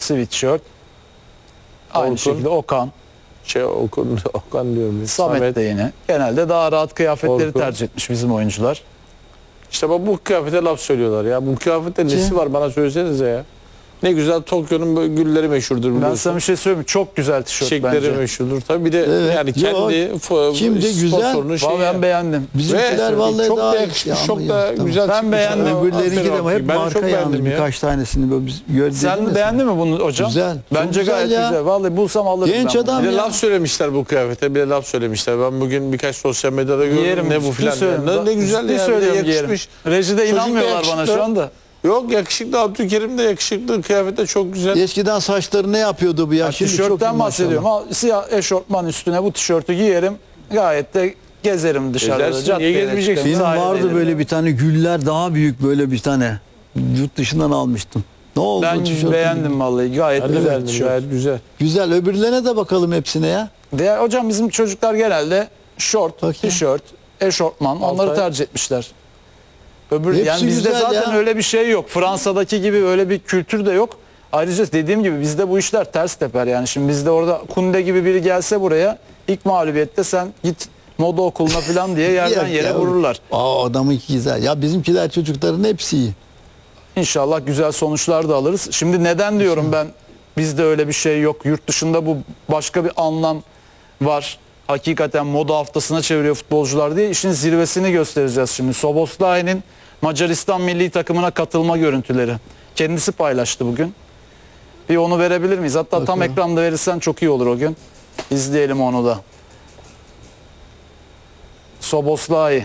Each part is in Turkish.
Sweatshirt. Aynı Orkun. şekilde Okan. Okan diyorum. Samet de yine. Genelde daha rahat kıyafetleri Orkun. tercih etmiş bizim oyuncular. İşte bu kıyafete laf söylüyorlar ya. Bu kıyafette nesi var bana söylesenize ya. Ne güzel Tokyo'nun böyle gülleri meşhurdur Ben biliyorsun. sana bir şey söyleyeyim mi? Çok güzel tişört Çiçekleri bence. meşhurdur. Tabii bir de Evet. yani kendi Şimdi güzel. sponsorunun şeyi. Vallahi ben beğendim. Bizimkiler vallahi çok daha da yakışmış, çok da güzel Ben çıkmış. beğendim. Öbürlerinki de ama hep Ben çok marka beğendim yandı ya. birkaç tanesini böyle biz gördük. Sen beğendin mi bunu hocam? Güzel. Bence Çok güzel gayet ya. güzel. Vallahi bulsam alırım Genç ben adam Bir de ya. laf söylemişler bu kıyafete. Bir de laf söylemişler. Ben bugün birkaç sosyal medyada gördüm. Giyerim. Ne bu filan. Ne güzel Ciddi ya. Bir de söylüyorum yakışmış. giyerim. Rejide Çocuk da inanmıyorlar bana yakışıklı. şu anda. Yok yakışıklı. Abdülkerim de yakışıklı. Kıyafette çok güzel. Eskiden saçları ne yapıyordu bu ya? Şimdi çok iyi Tişörtten maşallah. bahsediyorum. Siyah eşortman üstüne bu tişörtü giyerim. Gayet de gezerim dışarıda. Gezersin, caddeye niye gezmeyeceksin? çıkarım, Benim sahile vardı inerim. böyle bir tane güller daha büyük böyle bir tane. Yurt dışından almıştım. Ne oldu Ben tişörtü? beğendim vallahi. Gayet Ben de güzel beğendim. tişört. Gayet güzel. Güzel. Öbürlerine de bakalım hepsine ya. Hocam bizim çocuklar genelde şort, Bakayım. tişört, eşortman onları Altay. tercih etmişler. Hepsi Yani bizde güzel zaten ya. öyle bir şey yok. Fransa'daki gibi öyle bir kültür de yok. Ayrıca dediğim gibi bizde bu işler ters teper yani. Şimdi bizde orada Kunde gibi biri gelse buraya ilk mağlubiyette sen git moda okuluna falan diye yerden Yok yere ya. vururlar. Adamınki güzel. Ya bizimkiler çocukların hepsi iyi. İnşallah güzel sonuçlar da alırız. Şimdi neden diyorum ben bizde öyle bir şey yok. Yurt dışında bu başka bir anlam var. Hakikaten moda haftasına çeviriyor futbolcular diye işin zirvesini göstereceğiz şimdi. Szoboszlai'nin Macaristan milli takımına katılma görüntüleri. Kendisi paylaştı bugün. Bir onu verebilir miyiz? Hatta tam Bakalım. ekranda verirsen çok iyi olur o gün. İzleyelim onu da. Szoboszlai.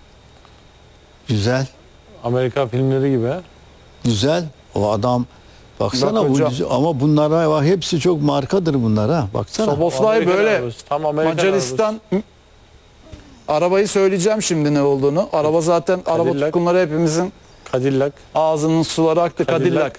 Güzel. Amerikan filmleri gibi ha. Güzel. O adam baksana Bak bu hocam. ama bunlara bak hepsi çok markadır bunlar ha. Baksana. Szoboszlai Amerikan böyle arabası, tam Amerikan Macaristan arabayı söyleyeceğim şimdi ne olduğunu. Araba zaten araba Cadillac. tutkunları hepimizin Cadillac. ağzının suları aktı. Cadillac.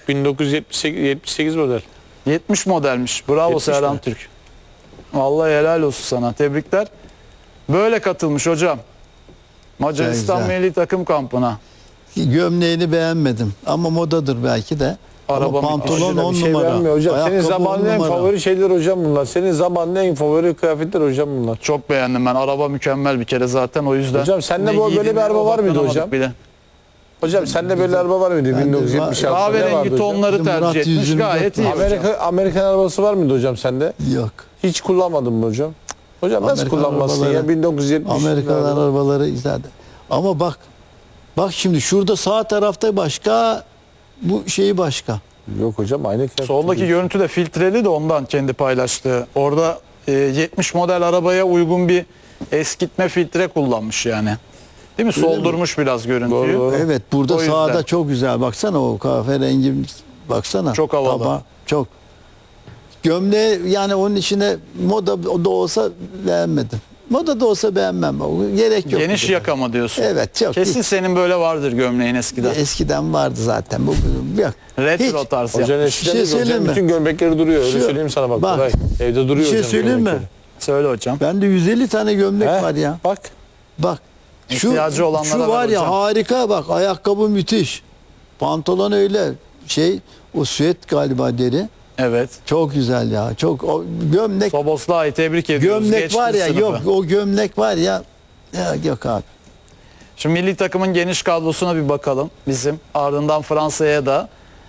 1978 model. 70 modelmiş. Bravo 70 Serhan mi? Türk. Vallahi helal olsun sana. Tebrikler. Böyle katılmış hocam. Macaristan Güzel. milli takım kampına. Gömleğini beğenmedim ama modadır belki de. Araba ama pantolon müthiş. 10 Bir şey numara. beğenmiyor hocam. Senin Ayakkabı zamanın 10 en numara. favori şeyler hocam bunlar. Senin zamanın en favori kıyafetler hocam bunlar. Çok beğendim ben. Araba mükemmel bir kere zaten o yüzden. Hocam sende ne böyle bir giydiğine araba var mıydı odaklanamadık hocam? Bile. Hocam sende böyle araba var mıydı? Bende 1976'da ne vardı Kahverengi hocam? tonları Murat tercih etmiş. 124 Gayet iyi var. hocam. Amerikan arabası var mıydı hocam sende? Yok. Hiç kullanmadın mı hocam? Hocam nasıl Amerikan kullanmazsın ya? arabaları- 1970. Amerikan arabaları izledi. Ama bak şimdi şurada sağ tarafta başka, bu şeyi başka. Yok hocam aynı kıyafet. Soldaki görüntü de filtreli de ondan kendi paylaştığı. Orada 70 model arabaya uygun bir eskitme filtre kullanmış yani. Değil mi? Soldurmuş biraz görüntüyü. Doğru, doğru. Evet burada O yüzden. sağda çok güzel. Baksana o kahverengi, baksana. Çok havalı. Çok. Gömleği yani onun içine moda da olsa beğenmedim. Moda da olsa beğenmem. Gerek yok. Geniş yaka mı diyorsun? Evet çok. Kesin senin böyle vardır gömleğin eskiden. Eskiden vardı zaten. Bu yok. Retro Hiç. tarz Hocanın yapmış. eskiden şey de hocam söyleyeyim mi? bütün gömlekleri duruyor. Öyle Şu- söyleyeyim sana bak. bak. Koray. Evde duruyor Bir şey hocam söyleyeyim mi? gömlekleri. Söyle hocam. Bende 150 tane gömlek He? var ya. Bak. Bak. İhtiyacı olanlara şu var ver ya hocam. harika bak. Ayakkabı müthiş. Pantolon öyle. O süet galiba deri. Evet. Çok güzel ya. Çok o gömlek Szoboszlai tebrik ediyoruz. gömlek Geçti var ya sınıfı. yok o gömlek var ya. Ya yok abi. Şimdi milli takımın geniş kadrosuna bir bakalım bizim. Ardından Fransa'ya da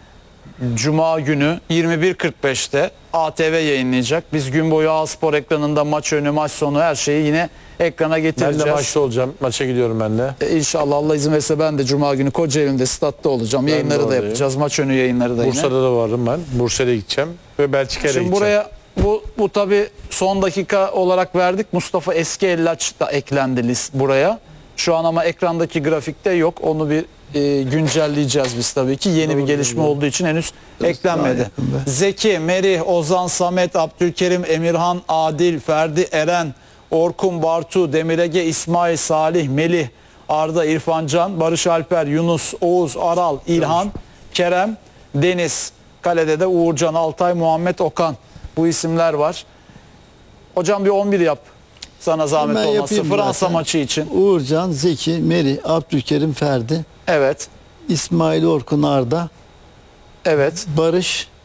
Cuma günü 21.45'te ATV yayınlayacak. Biz gün boyu A-Spor ekranında maç önü, maç sonu her şeyi yine ekrana Ben getireceğiz. de maçta olacağım. Maça gidiyorum ben de. İnşallah Allah izin verirse ben de Cuma günü Kocaeli'nde statta olacağım. de Yayınları da oradayım. yapacağız. Maç önü yayınları da yine. Bursa'da da varım ben. Bursa'ya gideceğim. Ve Belçika'ya Şimdi gideceğim. buraya bu tabi son dakika olarak verdik. Mustafa Eski Ellaç da eklendi buraya. Şu an ama ekrandaki grafikte yok. Onu bir güncelleyeceğiz biz tabii ki. Yeni bir gelişme olduğu için henüz eklenmedi. yakın be. Zeki, Merih, Ozan, Samet, Abdülkerim, Emirhan, Adil, Ferdi, Eren, Orkun, Bartu, Demirege, İsmail, Salih, Melih, Arda, İrfan Can, Barış Alper, Yunus, Oğuz, Aral, İlhan, Kerem, Deniz. Kalede de Uğurcan, Altay, Muhammed, Okan. Bu isimler var. Hocam bir 11 yap. Sana zahmet Hemen olmazsa yapayım Fransa zaten. maçı için. Uğurcan, Zeki, Meri, Abdülkerim, Ferdi, Evet. İsmail, Orkun, Arda, Evet. Barış,